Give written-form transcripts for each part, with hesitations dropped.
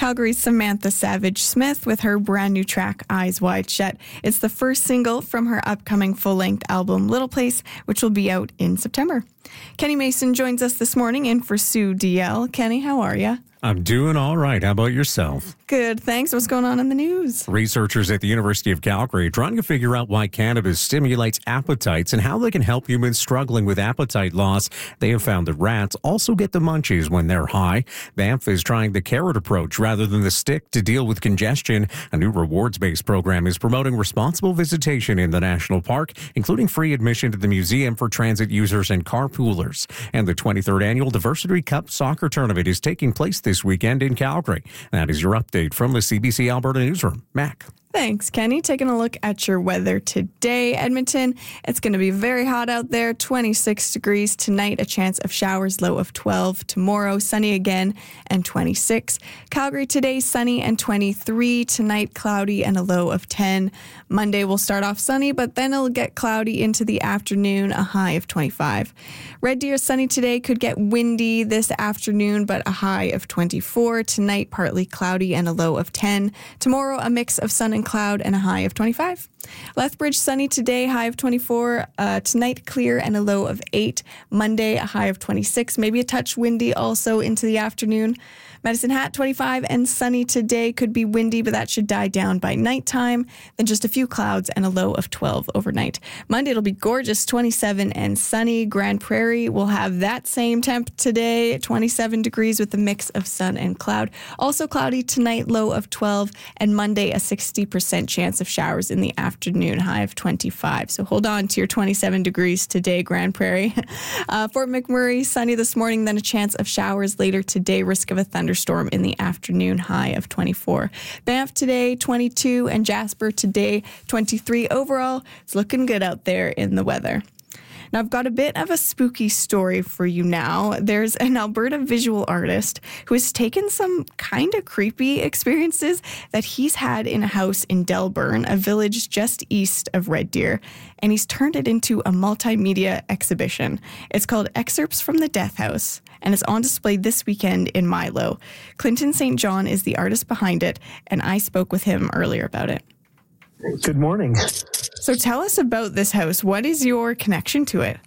Calgary's Samantha Savage-Smith with her brand new track, Eyes Wide Shut. It's the first single from her upcoming full-length album, Little Place, which will be out in September. Kenny Mason joins us this morning in for Sue DL. Kenny, how are you? I'm doing all right. How about yourself? Good, thanks. What's going on in the news? Researchers at the University of Calgary are trying to figure out why cannabis stimulates appetites and how they can help humans struggling with appetite loss. They have found that rats also get the munchies when they're high. Banff is trying the carrot approach rather than the stick to deal with congestion. A new rewards-based program is promoting responsible visitation in the national park, including free admission to the museum for transit users and carpoolers. And the 23rd Annual Diversity Cup Soccer Tournament is taking place this weekend in Calgary. That is your update from the CBC Alberta Newsroom. Mac. Thanks, Kenny. Taking a look at your weather today. Edmonton, it's going to be very hot out there, 26 degrees tonight, a chance of showers, low of 12. Tomorrow, sunny again and 26. Calgary today, sunny and 23. Tonight, cloudy and a low of 10. Monday will start off sunny, but then it'll get cloudy into the afternoon, a high of 25. Red Deer, sunny today, could get windy this afternoon, but a high of 24. Tonight, partly cloudy and a low of 10. Tomorrow, a mix of sun and cloud and a high of 25. Lethbridge, sunny today, high of 24. Tonight, clear and a low of 8. Monday, a high of 26. Maybe a touch windy also into the afternoon. Medicine Hat, 25 and sunny today. Could be windy, but that should die down by nighttime. Then just a few clouds and a low of 12 overnight. Monday, it'll be gorgeous, 27 and sunny. Grand Prairie will have that same temp today, 27 degrees with a mix of sun and cloud. Also cloudy tonight, low of 12. And Monday, a 60% chance of showers in the afternoon, high of 25. So hold on to your 27 degrees today, Grand Prairie. Fort McMurray, sunny this morning, then a chance of showers later today. Risk of a thunderstorm in the afternoon, high of 24. Banff today, 22, and Jasper today, 23. Overall, it's looking good out there in the weather. Now, I've got a bit of a spooky story for you now. There's an Alberta visual artist who has taken some kind of creepy experiences that he's had in a house in Delburn, a village just east of Red Deer, and he's turned it into a multimedia exhibition. It's called Excerpts from the Death House, and it's on display this weekend in Milo. Clinton St. John is the artist behind it, and I spoke with him earlier about it. Good morning. So tell us about this house. What is your connection to it?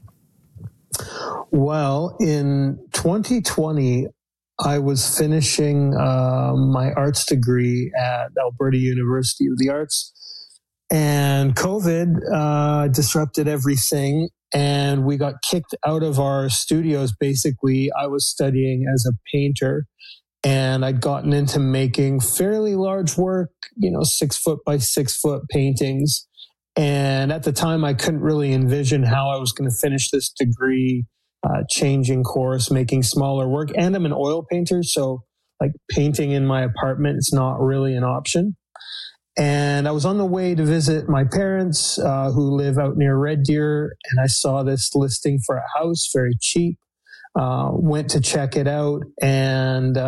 Well, in 2020, I was finishing my arts degree at Alberta University of the Arts, and COVID disrupted everything, and we got kicked out of our studios. Basically, I was studying as a painter, and I'd gotten into making fairly large work, 6 foot by 6 foot paintings. And at the time, I couldn't really envision how I was going to finish this degree, changing course, making smaller work. And I'm an oil painter, so like painting in my apartment is not really an option. And I was on the way to visit my parents, who live out near Red Deer, and I saw this listing for a house, very cheap. Went to check it out, and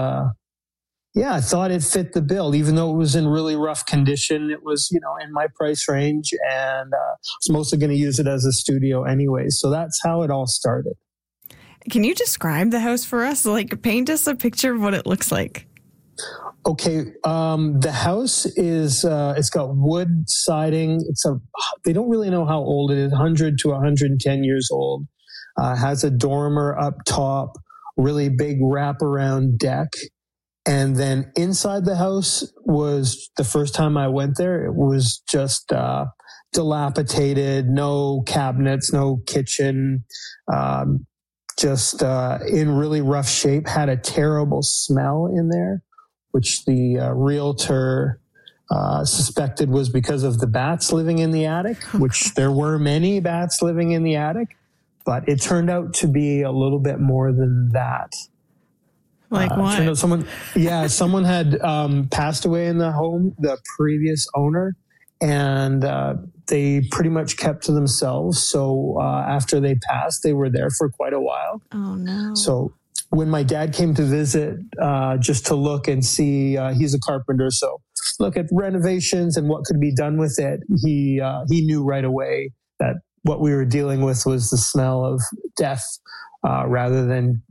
I thought it fit the bill, even though it was in really rough condition. It was, in my price range, and I was mostly going to use it as a studio anyway. So that's how it all started. Can you describe the house for us? Like, paint us a picture of what it looks like. Okay, the house is, it's got wood siding. They don't really know how old it is, 100 to 110 years old. Has a dormer up top, really big wraparound deck. And then inside the house was, the first time I went there, it was just dilapidated, no cabinets, no kitchen, just in really rough shape, had a terrible smell in there, which the realtor suspected was because of the bats living in the attic, which there were many bats living in the attic. But it turned out to be a little bit more than that. Like what? Turned out someone had passed away in the home, the previous owner, and they pretty much kept to themselves. So after they passed, they were there for quite a while. Oh, no. So when my dad came to visit, just to look and see, he's a carpenter, so look at renovations and what could be done with it, he knew right away that what we were dealing with was the smell of death rather than